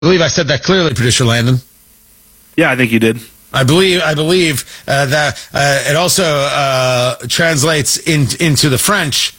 believe I said that clearly, Producer Landon. Yeah, I think you did. I believe that it also translates into the French.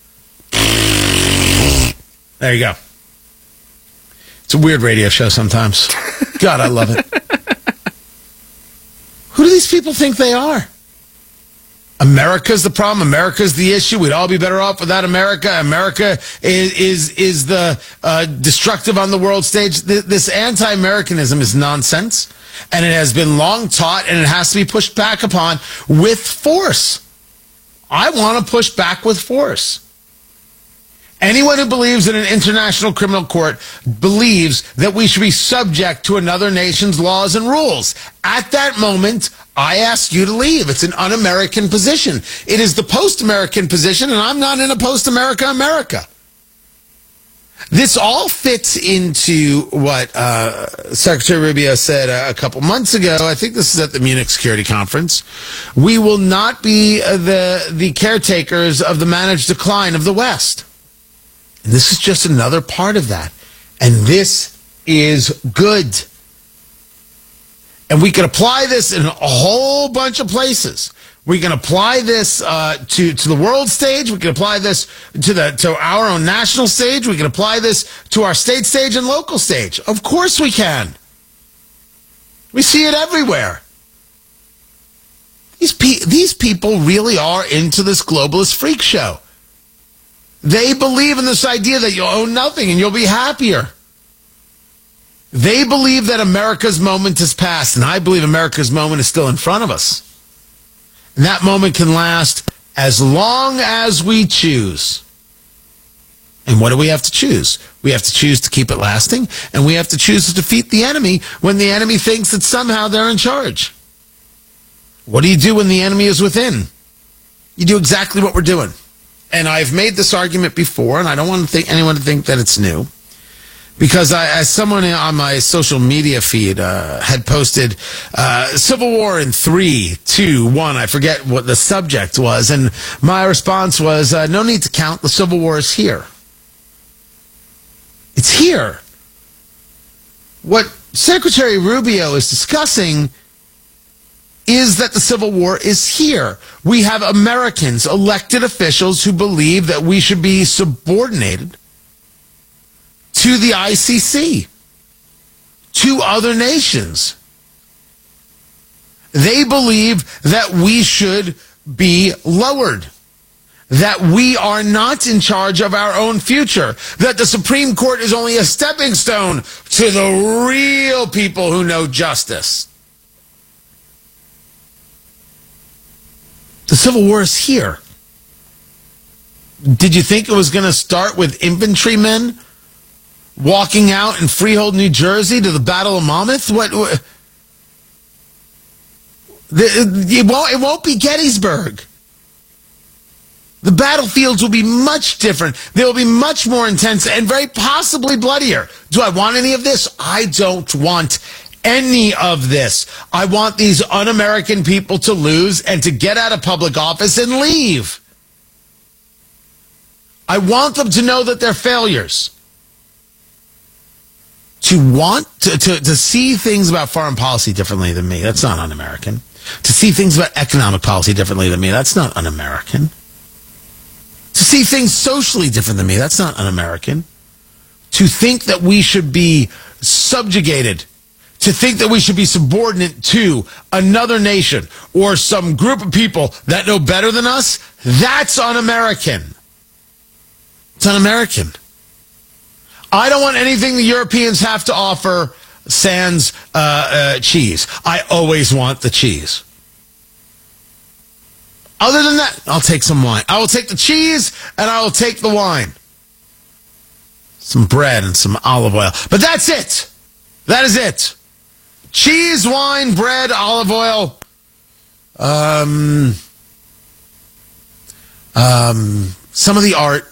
There you go. It's a weird radio show sometimes. God, I love it. Who do these people think they are? America's the problem. America's the issue. We'd all be better off without America. America is the destructive on the world stage. This anti-Americanism is nonsense, and it has been long taught, and it has to be pushed back upon with force. I want to push back with force. Anyone who believes in an international criminal court believes that we should be subject to another nation's laws and rules. At that moment, I ask you to leave. It's an un-American position. It is the post-American position, and I'm not in a post-America America. This all fits into what Secretary Rubio said a couple months ago. I think this is at the Munich Security Conference. We will not be the caretakers of the managed decline of the West. And this is just another part of that. And this is good. And we can apply this in a whole bunch of places. We can apply this to the world stage. We can apply this to our own national stage. We can apply this to our state stage and local stage. Of course we can. We see it everywhere. These people really are into this globalist freak show. They believe in this idea that you'll own nothing and you'll be happier. They believe that America's moment has passed, and I believe America's moment is still in front of us. And that moment can last as long as we choose. And what do we have to choose? We have to choose to keep it lasting, and we have to choose to defeat the enemy when the enemy thinks that somehow they're in charge. What do you do when the enemy is within? You do exactly what we're doing. And I've made this argument before, and I don't want anyone to think that it's new. Because as someone on my social media feed had posted, Civil War in 3, 2, 1, I forget what the subject was, and my response was, no need to count, the Civil War is here. It's here. What Secretary Rubio is discussing is that the Civil War is here. We have Americans, elected officials, who believe that we should be subordinated to the ICC, to other nations. They believe that we should be lowered, that we are not in charge of our own future, that the Supreme Court is only a stepping stone to the real people who know justice. The Civil War is here. Did you think it was going to start with infantrymen walking out in Freehold, New Jersey to the Battle of Monmouth? It won't be Gettysburg. The battlefields will be much different. They will be much more intense and very possibly bloodier. Do I want any of this? I don't want any of this. I want these un-American people to lose and to get out of public office and leave. I want them to know that they're failures. To want to see things about foreign policy differently than me, that's not un-American. To see things about economic policy differently than me, that's not un-American. To see things socially different than me, that's not un-American. To think that we should be subjugated, to think that we should be subordinate to another nation or some group of people that know better than us, that's un-American. It's un-American. I don't want anything the Europeans have to offer sans cheese. I always want the cheese. Other than that, I'll take some wine. I will take the cheese and I will take the wine. Some bread and some olive oil. But that's it. That is it. Cheese, wine, bread, olive oil. Some of the art.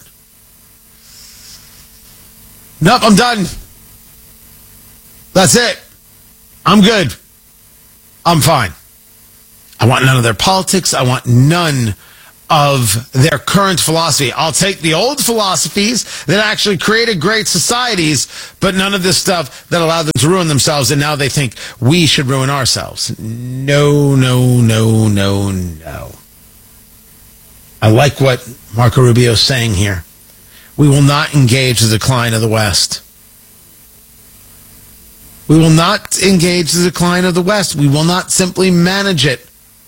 Nope, I'm done. That's it. I'm good. I'm fine. I want none of their politics. I want none of their current philosophy. I'll take the old philosophies that actually created great societies, but none of this stuff that allowed them to ruin themselves, and now they think we should ruin ourselves. No, no, no, no, no. I like what Marco Rubio is saying here. We will not engage the decline of the West. We will not engage the decline of the West. We will not simply manage it.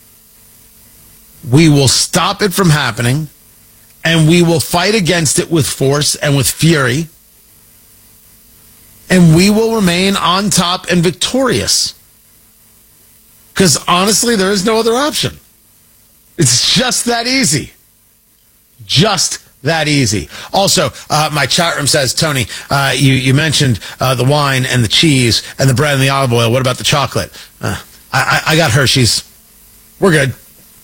We will stop it from happening, and we will fight against it with force and with fury, and we will remain on top and victorious. Because honestly, there is no other option. It's just that easy. Just that easy. Also, my chat room says, Tony, you mentioned the wine and the cheese and the bread and the olive oil. What about the chocolate? I got Hershey's. We're good.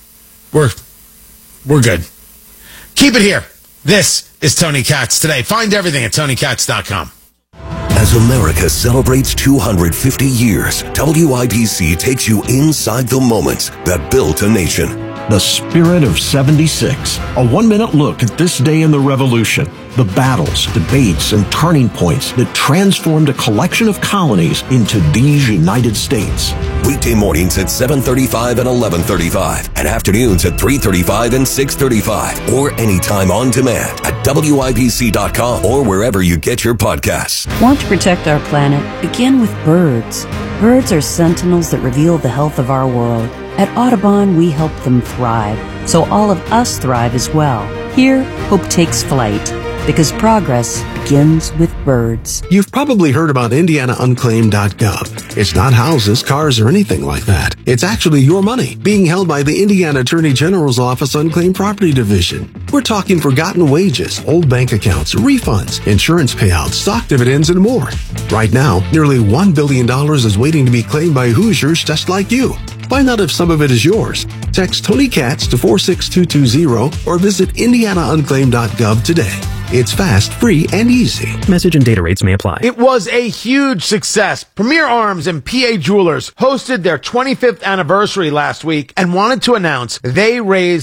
We're good. Keep it here. This is Tony Katz Today. Find everything at TonyKatz.com. As America celebrates 250 years, WIBC takes you inside the moments that built a nation. The Spirit of 76. A 1-minute look at this day in the Revolution. The battles, debates, and turning points that transformed a collection of colonies into these United States. Weekday mornings at 7:35 and 11:35, and afternoons at 3:35 and 6:35, or anytime on demand at WIBC.com or wherever you get your podcasts. Want to protect our planet? Begin with birds. Birds are sentinels that reveal the health of our world. At Audubon, we help them thrive, so all of us thrive as well. Here, hope takes flight, because progress begins with birds. You've probably heard about IndianaUnclaimed.gov. It's not houses, cars, or anything like that. It's actually your money being held by the Indiana Attorney General's Office Unclaimed Property Division. We're talking forgotten wages, old bank accounts, refunds, insurance payouts, stock dividends, and more. Right now, nearly $1 billion is waiting to be claimed by Hoosiers just like you. Find out if some of it is yours. Text Tony Katz to 46220 or visit IndianaUnclaimed.gov today. It's fast, free, and easy. Message and data rates may apply. It was a huge success. Premier Arms and PA Jewelers hosted their 25th anniversary last week and wanted to announce they raised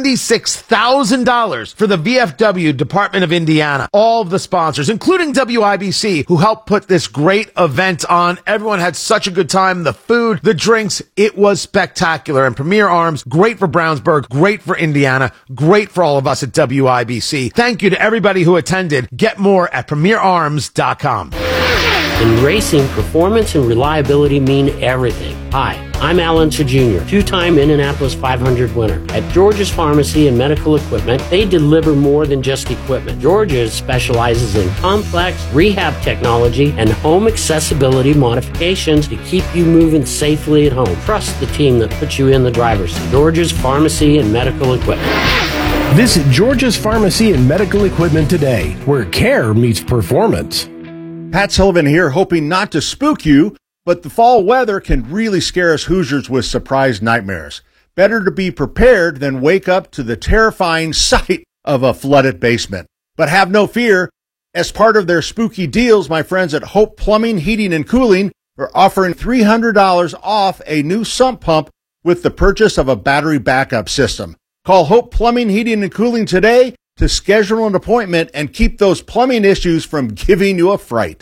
$76,000 for the VFW Department of Indiana. All of the sponsors, including WIBC, who helped put this great event on. Everyone had such a good time. The food, the drinks, it was spectacular. And Premier Arms, great for Brownsburg, great for Indiana, great for all of us at WIBC. Thank you to everybody who attended. Get more at premierarms.com. In racing, performance and reliability mean everything. Hi, I'm Al Unser Jr., two-time Indianapolis 500 winner. At George's Pharmacy and Medical Equipment, they deliver more than just equipment. George's specializes in complex rehab technology and home accessibility modifications to keep you moving safely at home. Trust the team that puts you in the driver's seat. George's Pharmacy and Medical Equipment. Visit George's Pharmacy and Medical Equipment today, where care meets performance. Pat Sullivan here, hoping not to spook you, but the fall weather can really scare us Hoosiers with surprise nightmares. Better to be prepared than wake up to the terrifying sight of a flooded basement. But have no fear. As part of their spooky deals, my friends at Hope Plumbing, Heating, and Cooling are offering $300 off a new sump pump with the purchase of a battery backup system. Call Hope Plumbing, Heating, and Cooling today to schedule an appointment and keep those plumbing issues from giving you a fright.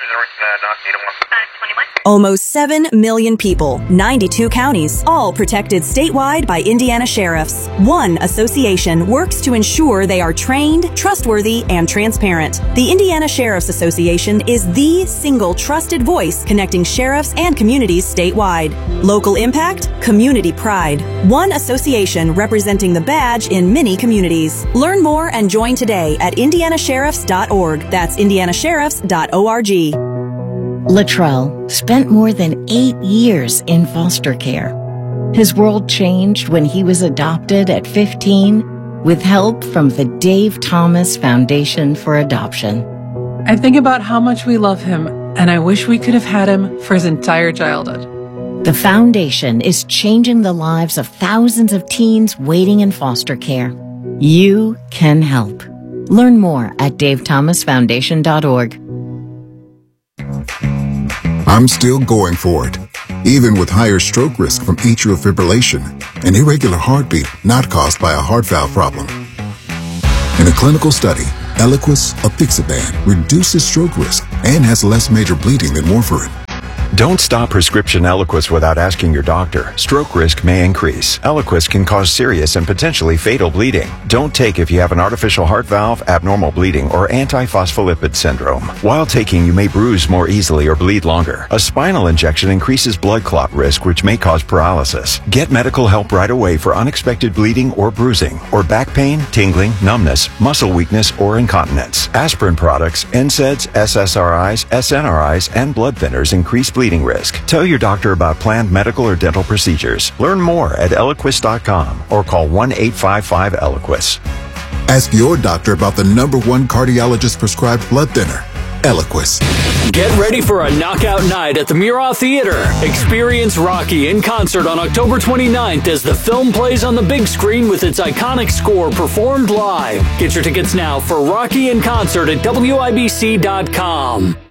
Almost 7 million people, 92 counties, all protected statewide by Indiana sheriffs. One association works to ensure they are trained, trustworthy, and transparent. The Indiana Sheriff's Association is the single trusted voice connecting sheriffs and communities statewide. Local impact, community pride. One association representing the badge in many communities. Learn more and join today at indianasheriffs.org. That's indianasheriffs.org. Latrell spent more than 8 years in foster care. His world changed when he was adopted at 15 with help from the Dave Thomas Foundation for Adoption. I think about how much we love him, and I wish we could have had him for his entire childhood. The foundation is changing the lives of thousands of teens waiting in foster care. You can help. Learn more at davethomasfoundation.org. I'm still going for it. even with higher stroke risk from atrial fibrillation, an irregular heartbeat not caused by a heart valve problem. In a clinical study, Eliquis apixaban reduces stroke risk and has less major bleeding than warfarin. Don't stop prescription Eliquis without asking your doctor. Stroke risk may increase. Eliquis can cause serious and potentially fatal bleeding. Don't take if you have an artificial heart valve, abnormal bleeding, or antiphospholipid syndrome. While taking, you may bruise more easily or bleed longer. A spinal injection increases blood clot risk, which may cause paralysis. Get medical help right away for unexpected bleeding or bruising, or back pain, tingling, numbness, muscle weakness, or incontinence. Aspirin products, NSAIDs, SSRIs, SNRIs, and blood thinners increase bleeding risk. Tell your doctor about planned medical or dental procedures. Learn more at Eliquis.com or call 1-855-ELIQUIS. Ask your doctor about the #1 cardiologist prescribed blood thinner, Eliquis. Get ready for a knockout night at the Murat Theater. Experience Rocky in concert on October 29th as the film plays on the big screen with its iconic score performed live. Get your tickets now for Rocky in concert at WIBC.com.